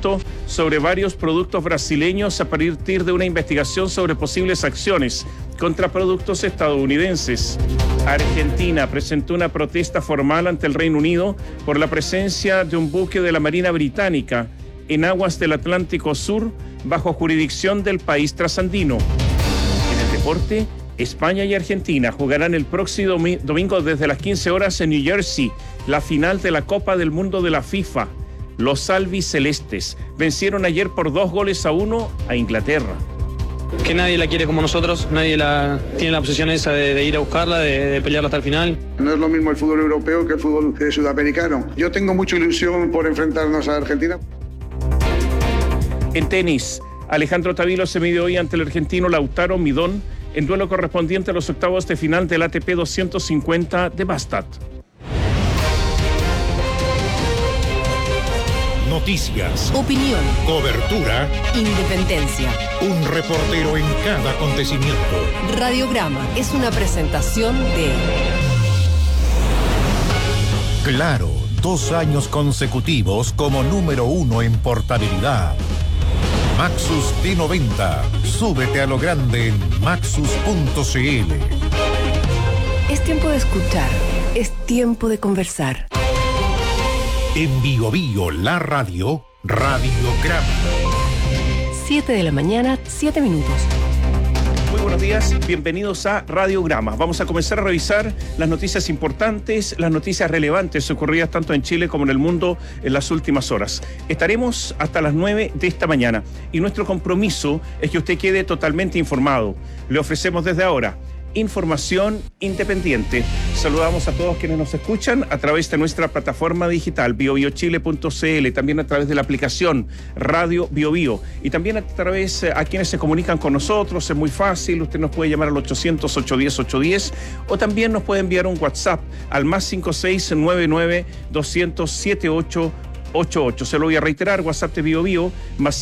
impuesto sobre varios productos brasileños a partir de una investigación sobre posibles acciones contra productos estadounidenses. Argentina presentó una protesta formal ante el Reino Unido por la presencia de un buque de la Marina Británica en aguas del Atlántico Sur bajo jurisdicción del país trasandino. En el deporte, España y Argentina jugarán el próximo domingo desde las 15 horas en New Jersey, la final de la Copa del Mundo de la FIFA. Los albicelestes vencieron ayer por 2-1 a Inglaterra. Que nadie la quiere como nosotros, nadie tiene la obsesión esa de ir a buscarla, de pelearla hasta el final. No es lo mismo el fútbol europeo que el fútbol sudamericano. Yo tengo mucha ilusión por enfrentarnos a Argentina. En tenis, Alejandro Tavilo se midió hoy ante el argentino Lautaro Midón en duelo correspondiente a los octavos de final del ATP 250 de Bastad. Noticias, opinión, cobertura, independencia. Un reportero en cada acontecimiento. Radiograma es una presentación de Claro, 2 años consecutivos como número 1 en portabilidad. Maxus T90. Súbete a lo grande en maxus.cl. Es tiempo de escuchar, es tiempo de conversar. En Bio Bio, la radio, Radiograma. 7 de la mañana, 7 minutos. Muy buenos días, bienvenidos a Radiograma. Vamos a comenzar a revisar las noticias importantes, las noticias relevantes ocurridas tanto en Chile como en el mundo en las últimas horas. Estaremos hasta las 9 de esta mañana y nuestro compromiso es que usted quede totalmente informado. Le ofrecemos desde ahora información independiente. Saludamos a todos quienes nos escuchan a través de nuestra plataforma digital biobiochile.cl, también a través de la aplicación Radio BioBio y también a través a quienes se comunican con nosotros. Es muy fácil, usted nos puede llamar al 800-810-810 o también nos puede enviar un WhatsApp al más 5699-200-7888. Se lo voy a reiterar, WhatsApp de BioBio, más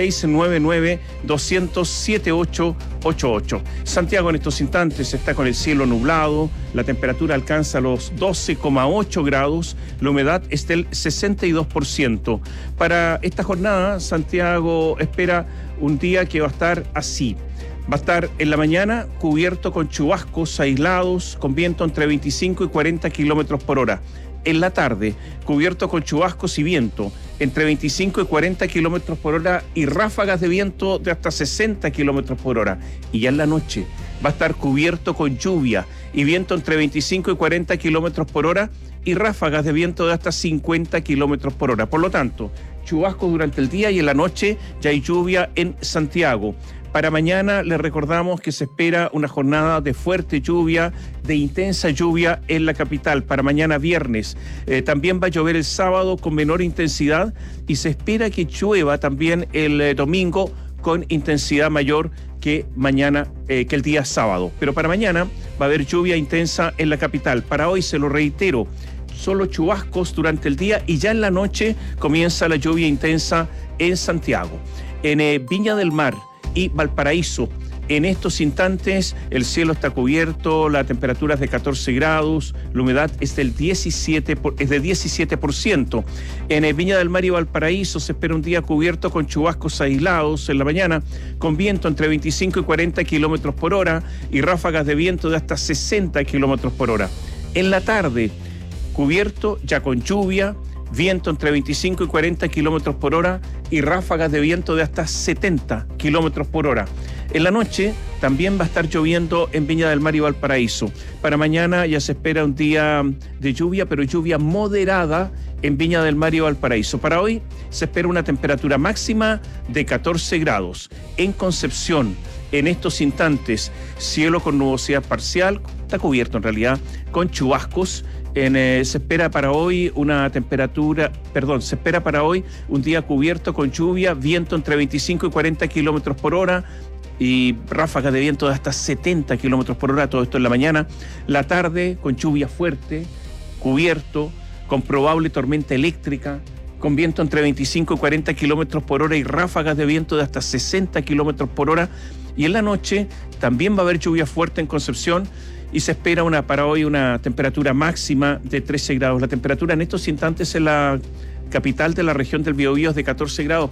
5699-200-7888. Santiago en estos instantes está con el cielo nublado, la temperatura alcanza los 12,8 grados, la humedad es del 62%. Para esta jornada, Santiago espera un día que va a estar así. Va a estar en la mañana cubierto con chubascos aislados, con viento entre 25 y 40 kilómetros por hora. En la tarde, cubierto con chubascos y viento entre 25 y 40 kilómetros por hora y ráfagas de viento de hasta 60 kilómetros por hora. Y ya en la noche va a estar cubierto con lluvia y viento entre 25 y 40 kilómetros por hora y ráfagas de viento de hasta 50 kilómetros por hora. Por lo tanto, chubascos durante el día y en la noche ya hay lluvia en Santiago. Para mañana les recordamos que se espera una jornada de fuerte lluvia, de intensa lluvia en la capital. Para mañana viernes también va a llover el sábado con menor intensidad y se espera que llueva también el domingo con intensidad mayor que mañana, que el día sábado. Pero para mañana va a haber lluvia intensa en la capital. Para hoy, se lo reitero, solo chubascos durante el día y ya en la noche comienza la lluvia intensa en Santiago. En Viña del Mar y Valparaíso, en estos instantes el cielo está cubierto, la temperatura es de 14 grados, la humedad es del 17%. En Viña del Mar y Valparaíso se espera un día cubierto con chubascos aislados en la mañana, con viento entre 25 y 40 kilómetros por hora y ráfagas de viento de hasta 60 kilómetros por hora. En la tarde, cubierto ya con lluvia, viento entre 25 y 40 kilómetros por hora y ráfagas de viento de hasta 70 kilómetros por hora. En la noche también va a estar lloviendo en Viña del Mar y Valparaíso. Para mañana ya se espera un día de lluvia, pero lluvia moderada en Viña del Mar y Valparaíso. Para hoy se espera una temperatura máxima de 14 grados. En Concepción, en estos instantes, cielo con nubosidad parcial, está cubierto en realidad, con chubascos. Se espera para hoy se espera para hoy un día cubierto con lluvia, viento entre 25 y 40 kilómetros por hora y ráfagas de viento de hasta 70 kilómetros por hora, todo esto en la mañana. La tarde con lluvia fuerte, cubierto, con probable tormenta eléctrica, con viento entre 25 y 40 kilómetros por hora y ráfagas de viento de hasta 60 kilómetros por hora. Y en la noche también va a haber lluvia fuerte en Concepción y se espera para hoy una temperatura máxima de 13 grados. La temperatura en estos instantes en la capital de la región del Biobío es de 14 grados.